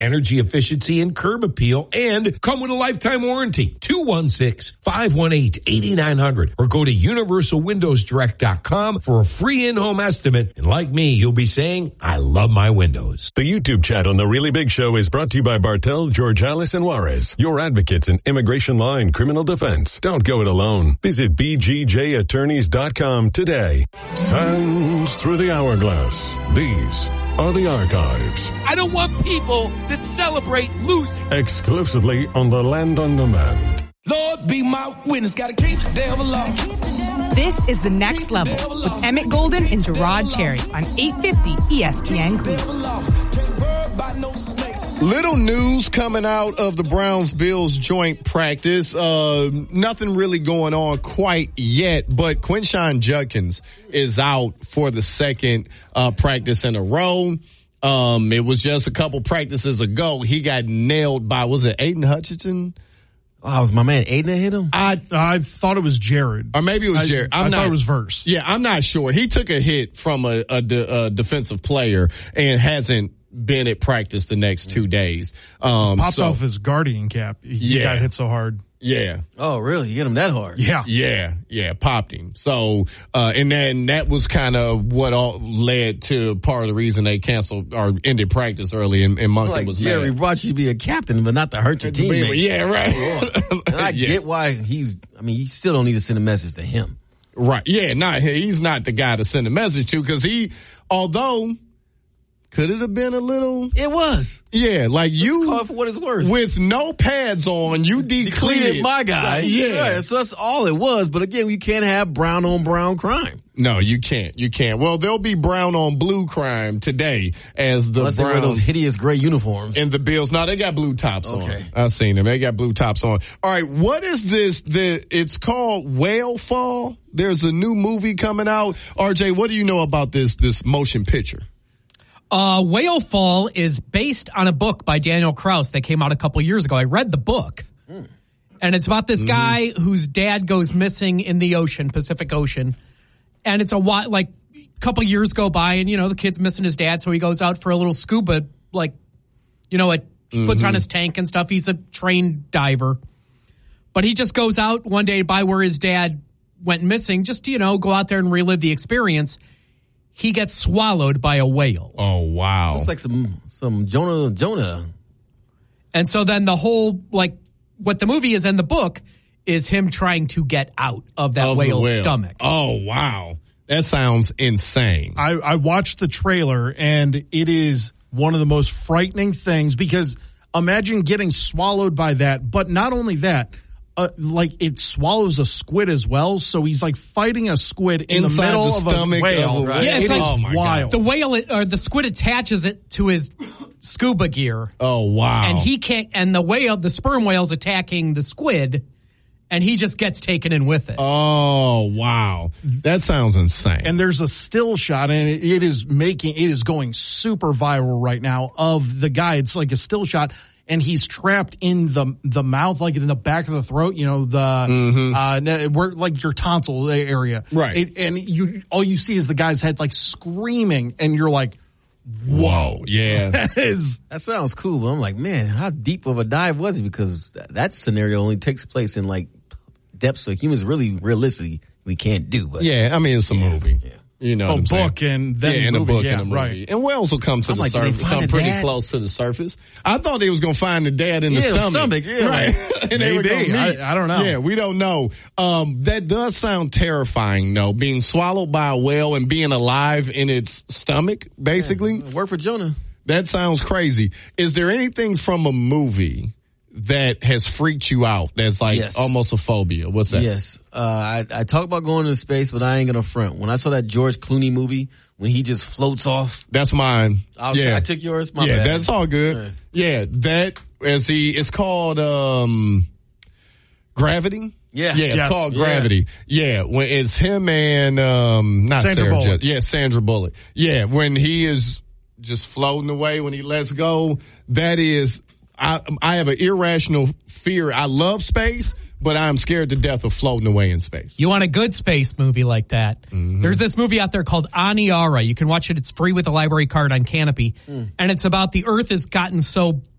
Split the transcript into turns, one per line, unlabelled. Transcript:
energy efficiency, and curb appeal, and come with a lifetime warranty. 216-518-8900 or go to universalwindowsdirect.com for a free in-home estimate. And like me, you'll be saying, I love my windows.
The YouTube chat on The Really Big Show is brought to you by Bartel, Georgialis, and Juarez, your advocates in immigration law and criminal defense. Don't go it alone. Visit bgjattorneys.com today. Sands through the hourglass. These are the archives.
I don't want people that celebrate losing.
Exclusively on the Land on Demand.
Lord be my witness, gotta keep the devil off.
This is The Next Level with Emmett Golden and Gerard Cherry on 850 ESPN Group.
Little news coming out of the Browns-Bills joint practice. Nothing really going on quite yet, but Quinshon Judkins is out for the second practice in a row. It was just a couple practices ago. He got nailed by, was it Aiden Hutchinson?
Oh, it was my man Aiden that hit him?
I thought it was Jared.
Or maybe it was Jared.
I thought it was Verse.
Yeah, I'm not sure. He took a hit from a defensive player and hasn't been at practice the next 2 days.
Popped off his Guardian cap. He got hit so hard.
Yeah.
Oh, really? You hit him that hard?
Yeah.
Yeah, popped him. So, and then that was kind of what all led to part of the reason they canceled or ended practice early, and Monken was mad.
Jerry brought you to be a captain, but not to hurt your teammates.
Yeah, right.
And I get why you still don't need to send a message to him.
Right. Yeah, he's not the guy to send a message to, because although... Could it have been a little?
It was.
Yeah, like you,
call it for what it's worth.
With no pads on, you decleated
my guy. Yeah. So that's all it was. But again, you can't have brown on brown crime.
No, you can't. Well, there'll be brown on blue crime today as the
Browns.
They
wear those hideous gray uniforms.
And the Bills. No, they got blue tops on.
Okay.
I've seen them. They got blue tops on. All right, what is this? It's called Whale Fall. There's a new movie coming out. RJ, what do you know about this motion picture?
Whale Fall is based on a book by Daniel Kraus that came out a couple years ago. I read the book, and it's about this guy whose dad goes missing in the ocean, Pacific Ocean, and it's a couple years go by, and the kid's missing his dad, so he goes out for a little scuba, puts on his tank and stuff. He's a trained diver, but he just goes out one day by where his dad went missing, just to go out there and relive the experience. He gets swallowed by a whale.
Oh, wow.
Looks like some Jonah.
And so then the whole, what the movie is in the book is him trying to get out of that whale's stomach.
Oh, wow. That sounds insane.
I watched the trailer, and it is one of the most frightening things, because imagine getting swallowed by that. But not only that, it swallows a squid as well, so he's fighting a squid in
inside
the middle
the stomach
of a whale.
Right?
Yeah, it's
wild.
The whale or the squid attaches it to his scuba gear.
Oh, wow.
And he can't, and the sperm whale's attacking the squid, and he just gets taken in with it.
Oh, wow. That sounds insane.
And there's a still shot, and it is going super viral right now, of the guy. It's like a still shot, and he's trapped in the mouth, like in the back of the throat, where your tonsil area.
Right.
And all you see is the guy's head screaming, and you're like, whoa.
Yeah.
That sounds cool, but I'm like, man, how deep of a dive was it? Because that scenario only takes place in depths that humans really realistically we can't do. But
yeah, I mean, it's a movie. Yeah.
A book and then
in a book
and
a movie.
Right.
And whales will come to the surface, come pretty close to the surface. I thought they was going to find the dad in the stomach.
Yeah.
Right. And they were gonna meet.
I don't know.
Yeah, we don't know. That does sound terrifying, though, being swallowed by a whale and being alive in its stomach, basically.
Yeah, work for Jonah.
That sounds crazy. Is there anything from a movie that has freaked you out that's almost a phobia? What's that?
Yes. I talk about going into space, but I ain't gonna front. When I saw that George Clooney movie, when he just floats off.
That's mine.
I took yours. My bad.
That's all good. Yeah, it's called Gravity.
Yeah.
Yeah, it's called Gravity. Yeah, when it's him and not
Sandra
Sarah
Bullock.
Sandra Bullock. Yeah, when he is just floating away, when he lets go, that is I have an irrational fear. I love space, but I'm scared to death of floating away in space.
You want a good space movie like that? Mm-hmm. There's this movie out there called Aniara. You can watch it. It's free with a library card on Canopy. And it's about the Earth has gotten so